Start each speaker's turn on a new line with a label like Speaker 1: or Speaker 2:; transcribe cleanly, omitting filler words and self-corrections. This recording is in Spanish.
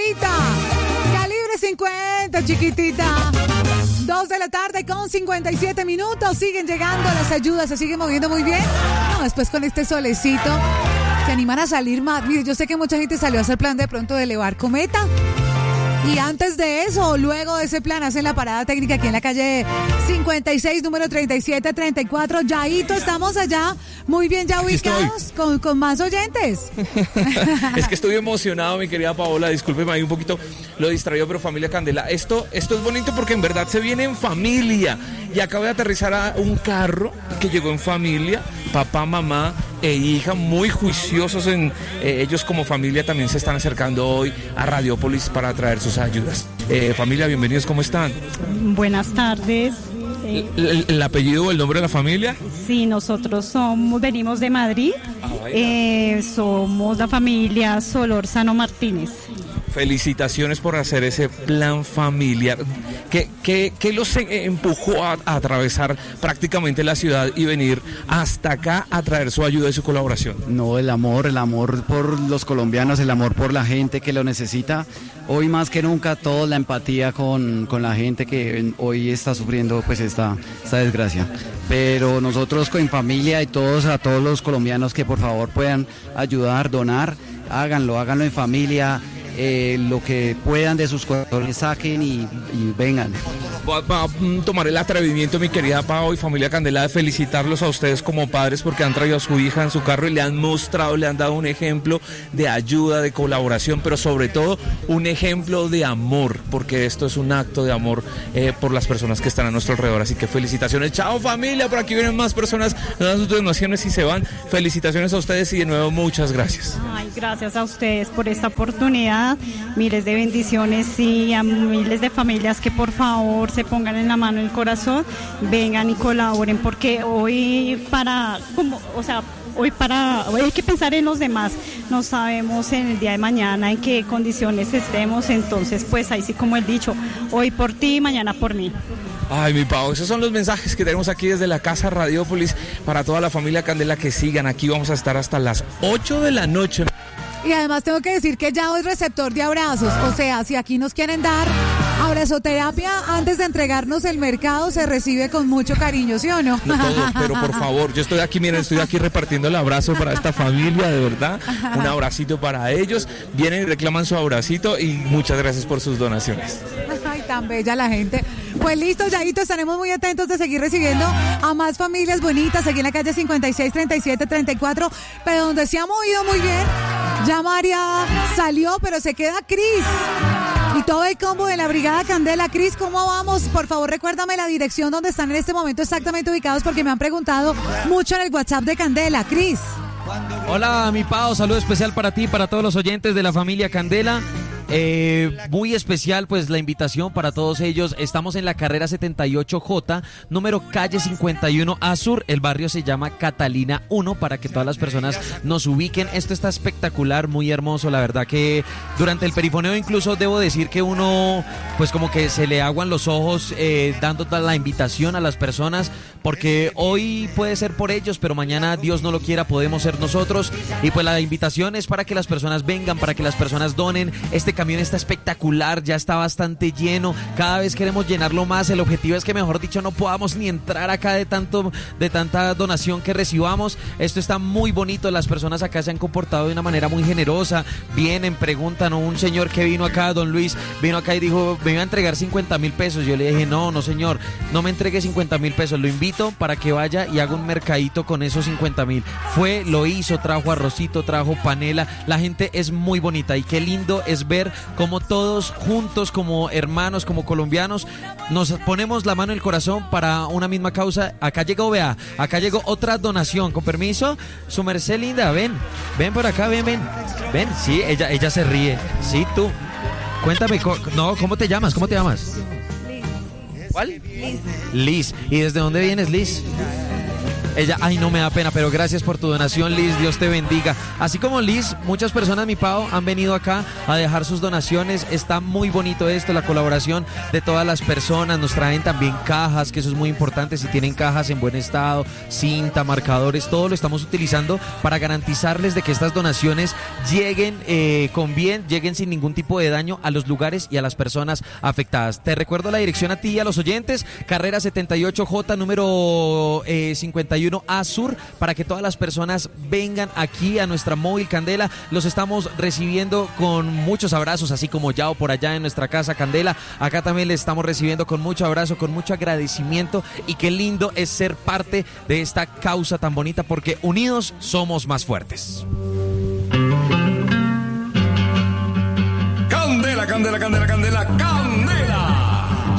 Speaker 1: chiquita. Calibre 50, chiquitita. 2 de la tarde con 57 minutos. Siguen llegando las ayudas, se siguen moviendo muy bien. No, después con este solecito se animan a salir más. Mire, yo sé que mucha gente salió a hacer plan de pronto de elevar cometa. Y antes de eso, luego de ese plan, hacen la parada técnica aquí en la calle 56, número 3734. Yaito, estamos allá muy bien ya ubicados con más oyentes.
Speaker 2: Es que estoy emocionado, mi querida Paola. Discúlpeme ahí un poquito lo distraído, pero familia Candela. Esto es bonito porque en verdad se viene en familia. Y acabo de aterrizar a un carro que llegó en familia, papá, mamá e hija, muy juiciosos en ellos como familia también se están acercando hoy a Radiópolis para traer sus ayudas. Familia, bienvenidos, ¿cómo están?
Speaker 3: Buenas tardes.
Speaker 2: ¿El apellido o el nombre de la familia?
Speaker 3: Sí, nosotros venimos de Madrid, somos la familia Solórzano Martínez.
Speaker 2: Felicitaciones por hacer ese plan familiar. ¿Qué los empujó a atravesar prácticamente la ciudad y venir hasta acá a traer su ayuda y su colaboración?
Speaker 4: No, el amor por los colombianos, el amor por la gente que lo necesita. Hoy más que nunca, toda la empatía con la gente que hoy está sufriendo pues esta desgracia. Pero nosotros con familia y a todos los colombianos que por favor puedan ayudar, donar, háganlo en familia. Lo que puedan de sus corazones saquen y vengan.
Speaker 2: Voy a tomar el atrevimiento, mi querida Pau y familia Candela, de felicitarlos a ustedes como padres porque han traído a su hija en su carro y le han mostrado, le han dado un ejemplo de ayuda, de colaboración, pero sobre todo un ejemplo de amor, porque esto es un acto de amor por las personas que están a nuestro alrededor. Así que felicitaciones. Chao familia, por aquí vienen más personas, dan sus donaciones y se van. Felicitaciones a ustedes y de nuevo muchas gracias.
Speaker 3: Ay, gracias a ustedes por esta oportunidad. Miles de bendiciones y a miles de familias que por favor se pongan en la mano el corazón, vengan y colaboren, porque hoy hay que pensar en los demás, no sabemos en el día de mañana en qué condiciones estemos, entonces pues ahí sí como el dicho, hoy por ti, mañana por mí.
Speaker 2: Ay, mi Pau, esos son los mensajes que tenemos aquí desde la Casa Radiópolis para toda la familia Candela que sigan. Aquí vamos a estar hasta las 8 de la noche.
Speaker 1: Y además tengo que decir que ya hoy receptor de abrazos, o sea, si aquí nos quieren dar abrazoterapia antes de entregarnos el mercado, se recibe con mucho cariño, ¿sí o no?
Speaker 2: No todo, pero por favor, yo estoy aquí repartiendo el abrazo para esta familia, de verdad, un abracito para ellos, vienen y reclaman su abracito y muchas gracias por sus donaciones.
Speaker 1: Ay, tan bella la gente. Pues listo, Yaito, estaremos muy atentos de seguir recibiendo a más familias bonitas aquí en la calle 56, 37, 34, pero donde se ha movido muy bien. Ya María salió, pero se queda Cris. Y todo el combo de la Brigada Candela. Cris, ¿cómo vamos? Por favor, recuérdame la dirección donde están en este momento exactamente ubicados, porque me han preguntado mucho en el WhatsApp de Candela. Cris.
Speaker 5: Hola, mi Pau, saludo especial para ti, para todos los oyentes de la familia Candela. Muy especial pues la invitación para todos ellos. Estamos en la carrera 78J, número calle 51 A Sur. El barrio se llama Catalina 1 para que todas las personas nos ubiquen. Esto está espectacular, muy hermoso. La verdad que durante el perifoneo incluso debo decir que uno pues como que se le aguan los ojos dando toda la invitación a las personas, porque hoy puede ser por ellos, pero mañana, Dios no lo quiera, podemos ser nosotros. Y pues la invitación es para que las personas vengan, para que las personas donen. Este camión está espectacular, ya está bastante lleno, cada vez queremos llenarlo más. El objetivo es que, mejor dicho, no podamos ni entrar acá de tanta donación que recibamos. Esto está muy bonito, las personas acá se han comportado de una manera muy generosa, vienen, preguntan. Un señor que vino acá, don Luis, vino acá y dijo, me iba a entregar 50,000 pesos. Yo le dije, no señor, no me entregue 50,000 pesos, lo invito para que vaya y haga un mercadito con esos 50,000. Fue, lo hizo, trajo arrocito, trajo panela. La gente es muy bonita y qué lindo es ver cómo todos juntos, como hermanos, como colombianos, nos ponemos la mano en el corazón para una misma causa. Acá llegó otra donación, con permiso, su merced linda, ven por acá, ven, sí, ella se ríe, sí, tú, cuéntame, ¿cómo te llamas?
Speaker 3: Liz.
Speaker 5: ¿Cuál? Liz. ¿Y desde dónde vienes, Liz? Ella, ay, no me da pena, pero gracias por tu donación, Liz, Dios te bendiga. Así como Liz, muchas personas, mi Pao, han venido acá a dejar sus donaciones. Está muy bonito esto, la colaboración de todas las personas. Nos traen también cajas, que eso es muy importante. Si tienen cajas en buen estado, cinta, marcadores, todo lo estamos utilizando para garantizarles de que estas donaciones lleguen con bien, lleguen sin ningún tipo de daño a los lugares y a las personas afectadas. Te recuerdo la dirección a ti y a los oyentes, carrera 78J, número 51A Sur, para que todas las personas vengan aquí a nuestra móvil Candela. Los estamos recibiendo con muchos abrazos, así como Yao por allá en nuestra casa Candela. Acá también les estamos recibiendo con mucho abrazo, con mucho agradecimiento, y qué lindo es ser parte de esta causa tan bonita, porque unidos somos más fuertes.
Speaker 6: Candela, candela, candela, candela, candela.